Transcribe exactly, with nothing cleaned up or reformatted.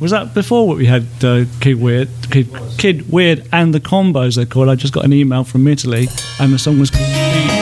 Was that before what we had uh, Kid Weird, Kid, Kid Weird and the Combos they're called? I just got an email from Italy and the song was called